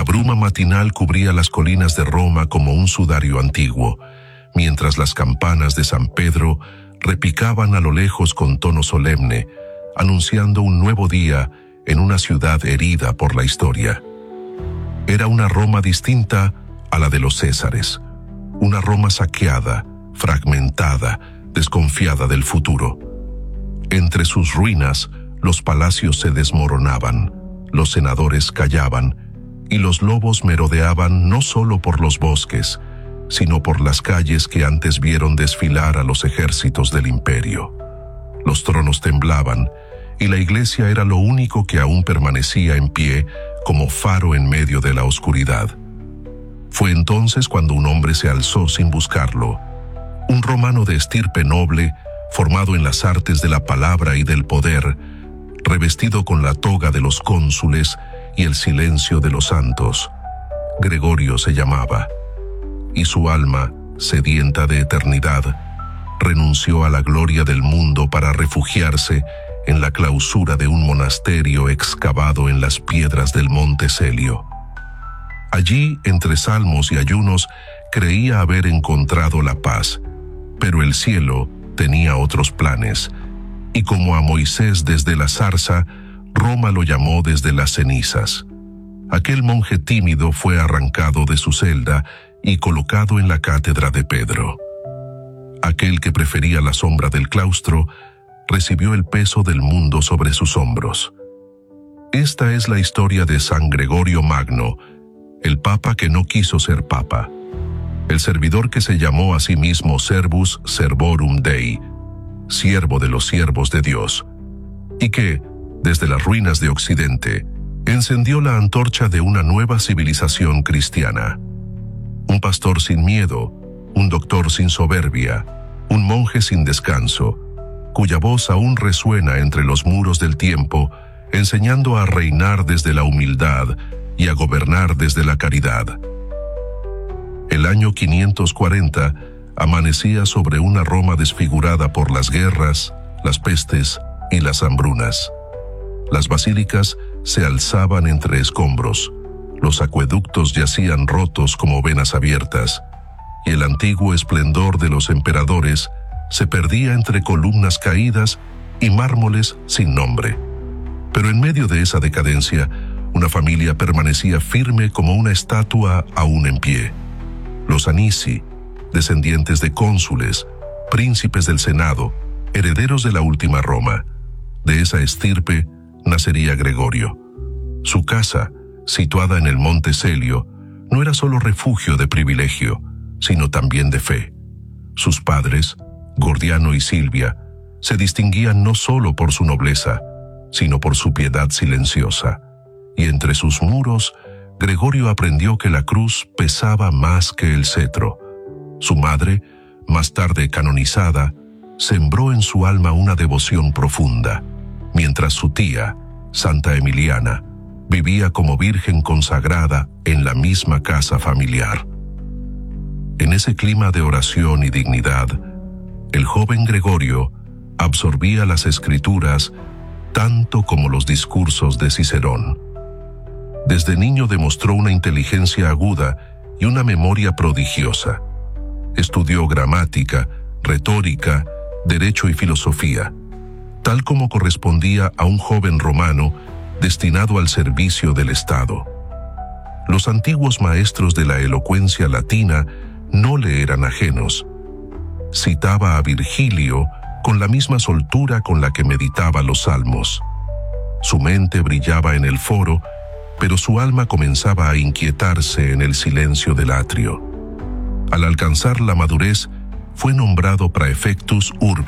bruma matinal cubría las colinas de Roma como un sudario antiguo, mientras las campanas de San Pedro repicaban a lo lejos con tono solemne, anunciando un nuevo día en una ciudad herida por la historia. Era una Roma distinta a la de los Césares, una Roma saqueada, fragmentada, desconfiada del futuro. Entre sus ruinas, los palacios se desmoronaban, los senadores callaban, y los lobos merodeaban no solo por los bosques, sino por las calles que antes vieron desfilar a los ejércitos del imperio. Los tronos temblaban, y la iglesia era lo único que aún permanecía en pie como faro en medio de la oscuridad. Fue entonces cuando un hombre se alzó sin buscarlo, un romano de estirpe noble, formado en las artes de la palabra y del poder, revestido con la toga de los cónsules y el silencio de los santos. Gregorio se llamaba, y su alma, sedienta de eternidad, renunció a la gloria del mundo para refugiarse en la clausura de un monasterio excavado en las piedras del monte Celio. Allí, entre salmos y ayunos, creía haber encontrado la paz, pero el cielo tenía otros planes, y como a Moisés desde la zarza, Roma lo llamó desde las cenizas. Aquel monje tímido fue arrancado de su celda y colocado en la cátedra de Pedro. Aquel que prefería la sombra del claustro recibió el peso del mundo sobre sus hombros. Esta es la historia de San Gregorio Magno, el papa que no quiso ser papa, el servidor que se llamó a sí mismo Servus Servorum Dei, siervo de los siervos de Dios, y que, desde las ruinas de Occidente, encendió la antorcha de una nueva civilización cristiana. Un pastor sin miedo, un doctor sin soberbia, un monje sin descanso, cuya voz aún resuena entre los muros del tiempo, enseñando a reinar desde la humildad y a gobernar desde la caridad. El año 540 amanecía sobre una Roma desfigurada por las guerras, las pestes y las hambrunas. Las basílicas se alzaban entre escombros, los acueductos yacían rotos como venas abiertas, y el antiguo esplendor de los emperadores se perdía entre columnas caídas y mármoles sin nombre. Pero en medio de esa decadencia, una familia permanecía firme como una estatua aún en pie. Los Anici, descendientes de cónsules, príncipes del Senado, herederos de la última Roma. De esa estirpe nacería Gregorio. Su casa, situada en el monte Celio, no era solo refugio de privilegio, sino también de fe. Sus padres, Gordiano y Silvia, se distinguían no solo por su nobleza, sino por su piedad silenciosa. Y entre sus muros, Gregorio aprendió que la cruz pesaba más que el cetro. Su madre, más tarde canonizada, sembró en su alma una devoción profunda, mientras su tía, Santa Emiliana, vivía como virgen consagrada en la misma casa familiar. En ese clima de oración y dignidad, el joven Gregorio absorbía las escrituras tanto como los discursos de Cicerón. Desde niño demostró una inteligencia aguda y una memoria prodigiosa. Estudió gramática, retórica, derecho y filosofía, tal como correspondía a un joven romano destinado al servicio del Estado. Los antiguos maestros de la elocuencia latina no le eran ajenos. Citaba a Virgilio con la misma soltura con la que meditaba los salmos. Su mente brillaba en el foro, pero su alma comenzaba a inquietarse en el silencio del atrio. Al alcanzar la madurez, fue nombrado praefectus urbis,